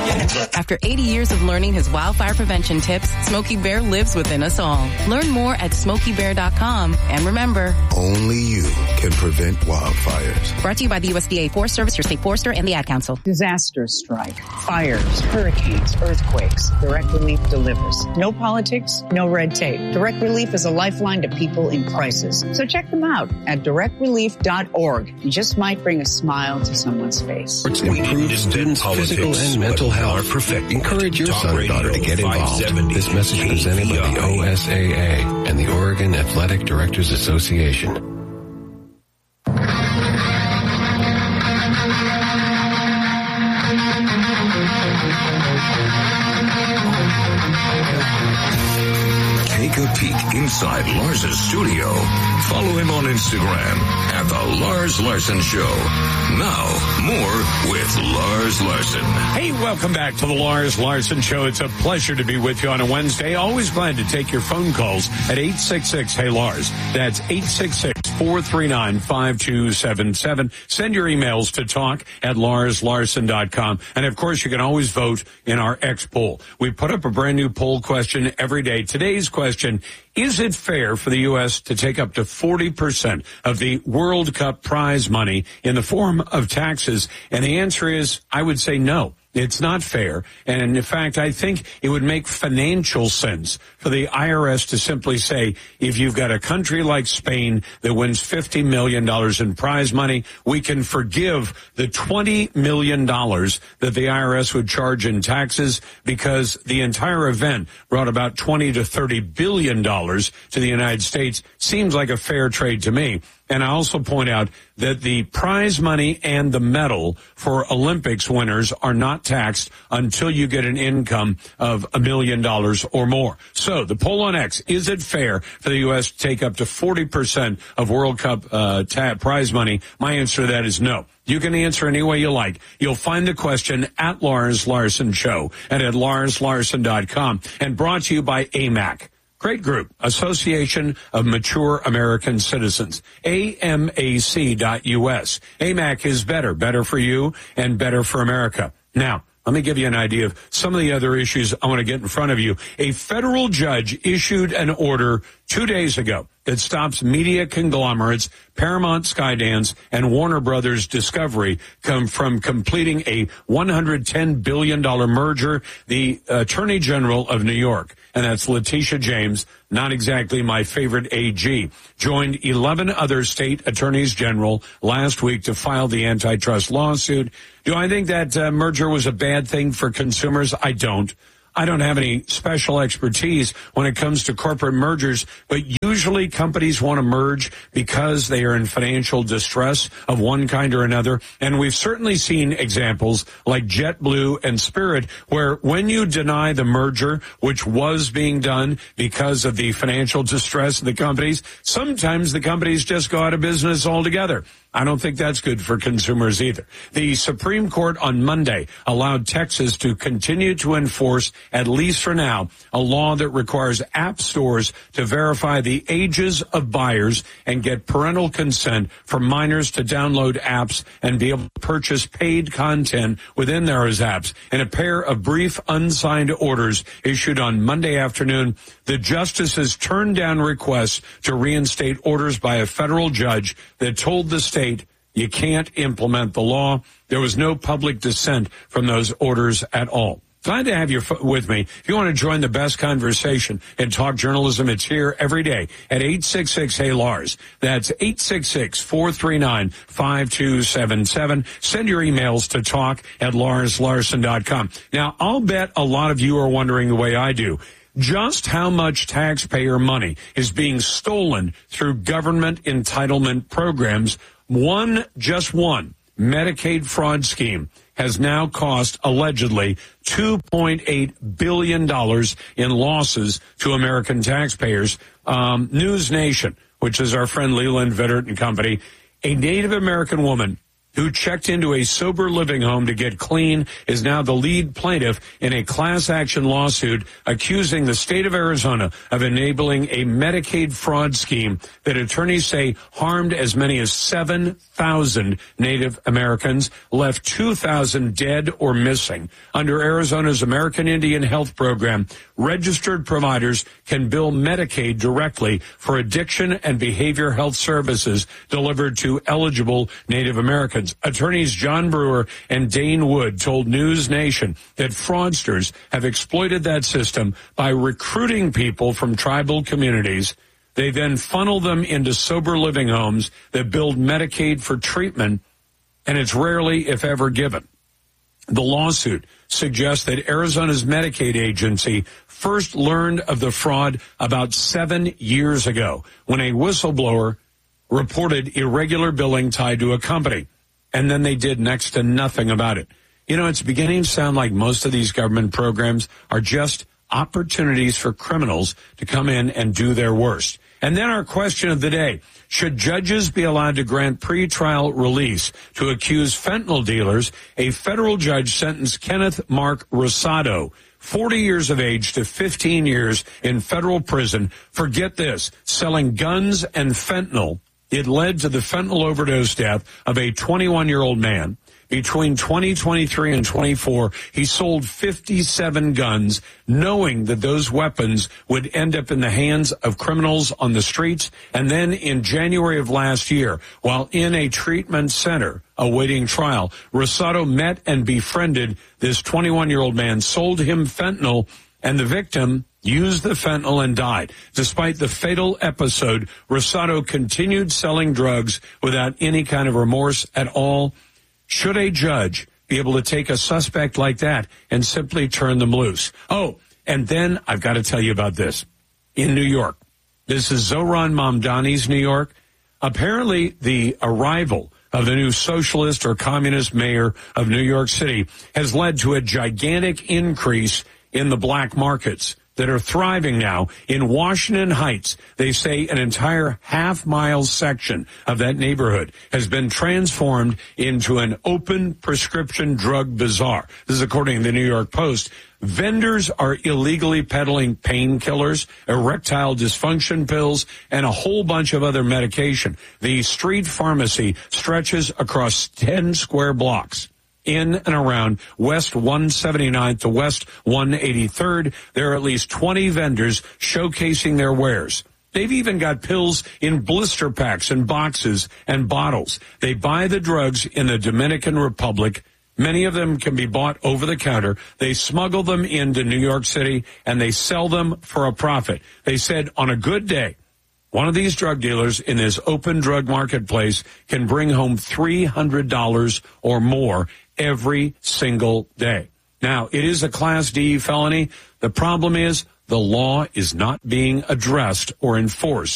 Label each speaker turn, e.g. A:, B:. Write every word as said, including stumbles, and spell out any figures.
A: After eighty years of learning his wildfire prevention tips, Smokey Bear lives within us all. Learn more at smokey bear dot com. And remember,
B: only you can prevent wildfires.
A: Brought to you by the U S D A Forest Service, your state forester, and the Ad Council.
C: Disasters strike, fires, hurricanes, earthquakes. Direct Relief delivers. No politics, no red tape. Direct Relief is a lifeline to people in crisis. So check them out at direct relief dot org. You just might bring a smile to someone's face.
D: Improve students' physical and mental health. Encourage your son or daughter to get involved. This message presented by the O S A A and the Oregon Athletic Directors Association.
E: Take a peek inside Lars's studio. Follow him on Instagram at The Lars Larson Show. Now, more with Lars Larson.
F: Hey, welcome back to The Lars Larson Show. It's a pleasure to be with you on a Wednesday. Always glad to take your phone calls at eight six six, hey Lars. That's eight six six, four three nine, five two seven seven. Send your emails to talk at lars larson dot com. And, of course, you can always vote in our X poll. We put up a brand new poll question every day. Today's question, is it fair for the U S to take up to forty percent of the World Cup prize money in the form of taxes? And the answer is, I would say no. It's not fair. And in fact, I think it would make financial sense for the I R S to simply say, if you've got a country like Spain that wins fifty million dollars in prize money, we can forgive the twenty million dollars that the I R S would charge in taxes because the entire event brought about twenty to thirty billion dollars to the United States. Seems like a fair trade to me. And I also point out that the prize money and the medal for Olympics winners are not taxed until you get an income of a million dollars or more. So the poll on X, is it fair for the U S to take up to forty percent of World Cup uh, ta- prize money? My answer to that is no. You can answer any way you like. You'll find the question at Lars Larson Show and at lars larson dot com, and brought to you by A M A C. Great group, Association of Mature American Citizens, A M A C dot U S. A M A C is better, better for you and better for America. Now, let me give you an idea of some of the other issues I want to get in front of you. A federal judge issued an order two days ago that stops media conglomerates Paramount, Skydance, and Warner Brothers Discovery come from completing a one hundred ten billion dollars merger. The Attorney General of New York, and that's Letitia James, not exactly my favorite A G, joined eleven other state attorneys general last week to file the antitrust lawsuit. Do I think that uh, merger was a bad thing for consumers? I don't. I don't have any special expertise when it comes to corporate mergers, but usually companies want to merge because they are in financial distress of one kind or another. And we've certainly seen examples like JetBlue and Spirit, where when you deny the merger, which was being done because of the financial distress of the companies, sometimes the companies just go out of business altogether. I don't think that's good for consumers either. The Supreme Court on Monday allowed Texas to continue to enforce, at least for now, a law that requires app stores to verify the ages of buyers and get parental consent for minors to download apps and be able to purchase paid content within those apps. In a pair of brief unsigned orders issued on Monday afternoon, the justices turned down requests to reinstate orders by a federal judge that told the state you can't implement the law. There was no public dissent from those orders at all. Glad to have you f- with me. If you want to join the best conversation and talk journalism, it's here every day at eight six six, hey Lars. That's eight six six, four three nine, five two seven seven. Send your emails to talk at lars larson dot com. Now, I'll bet a lot of you are wondering the way I do, just how much taxpayer money is being stolen through government entitlement programs. One, just one, Medicaid fraud scheme has now cost, allegedly, two point eight billion dollars in losses to American taxpayers. Um, News Nation, which is our friend Leland Vittert and company, a Native American woman who checked into a sober living home to get clean, is now the lead plaintiff in a class action lawsuit accusing the state of Arizona of enabling a Medicaid fraud scheme that attorneys say harmed as many as seven thousand Native Americans, left two thousand dead or missing. Under Arizona's American Indian Health Program, registered providers can bill Medicaid directly for addiction and behavioral health services delivered to eligible Native Americans. Attorneys John Brewer and Dane Wood told News Nation that fraudsters have exploited that system by recruiting people from tribal communities. They then funnel them into sober living homes that build Medicaid for treatment, and it's rarely, if ever, given. The lawsuit suggests that Arizona's Medicaid agency first learned of the fraud about seven years ago when a whistleblower reported irregular billing tied to a company, and then they did next to nothing about it. You know, it's beginning to sound like most of these government programs are just opportunities for criminals to come in and do their worst. And then our question of the day: should judges be allowed to grant pretrial release to accused fentanyl dealers? A federal judge sentenced Kenneth Mark Rosado, forty years of age, to fifteen years in federal prison for, get this, selling guns and fentanyl. It led to the fentanyl overdose death of a twenty-one-year-old man. Between twenty twenty-three and twenty-four, he sold fifty-seven guns, knowing that those weapons would end up in the hands of criminals on the streets. And then in January of last year, while in a treatment center awaiting trial, Rosado met and befriended this twenty-one-year-old man, sold him fentanyl, and the victim used the fentanyl and died. Despite the fatal episode, Rosado continued selling drugs without any kind of remorse at all. Should a judge be able to take a suspect like that and simply turn them loose? Oh, and then I've got to tell you about this. In New York, this is Zohran Mamdani's New York. Apparently, the arrival of the new socialist or communist mayor of New York City has led to a gigantic increase in the black markets that are thriving now. In Washington Heights, they say an entire half-mile section of that neighborhood has been transformed into an open prescription drug bazaar. This is according to the New York Post. Vendors are illegally peddling painkillers, erectile dysfunction pills, and a whole bunch of other medication. The street pharmacy stretches across ten square blocks. In and around West one seventy-ninth to West one eighty-third, there are at least twenty vendors showcasing their wares. They've even got pills in blister packs and boxes and bottles. They buy the drugs in the Dominican Republic. Many of them can be bought over the counter. They smuggle them into New York City, and they sell them for a profit. They said on a good day, one of these drug dealers in this open drug marketplace can bring home three hundred dollars or more every single day. Now, it is a Class D felony. The problem is the law is not being addressed or enforced.